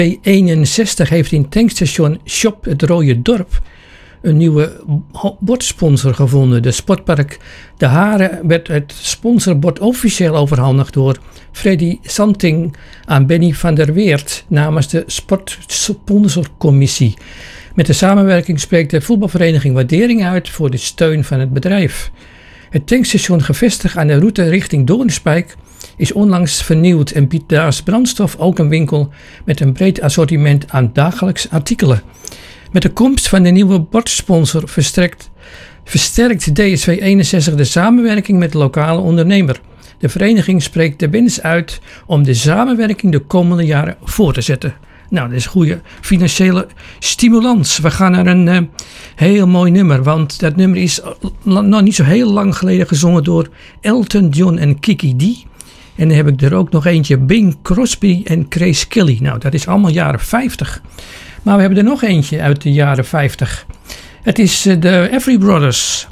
61 heeft in tankstation Shop het Rode Dorp een nieuwe bordsponsor gevonden. De sportpark De Haren werd het sponsorbord officieel overhandigd door Freddy Santing aan Benny van der Weert namens de sportsponsorcommissie. Met de samenwerking spreekt de voetbalvereniging waardering uit voor de steun van het bedrijf. Het tankstation, gevestigd aan de route richting Doornspijk, is onlangs vernieuwd en biedt naast brandstof ook een winkel met een breed assortiment aan dagelijks artikelen. Met de komst van de nieuwe bordsponsor versterkt DSV 61 de samenwerking met de lokale ondernemer. De vereniging spreekt de wens uit om de samenwerking de komende jaren voor te zetten. Nou, dat is een goede financiële stimulans. We gaan naar een heel mooi nummer, want dat nummer is nog niet zo heel lang geleden gezongen door Elton John en Kiki D. En dan heb ik er ook nog eentje, Bing Crosby en Grace Kelly. Nou, dat is allemaal jaren 50. Maar we hebben er nog eentje uit de jaren 50. Het is de Everly Brothers.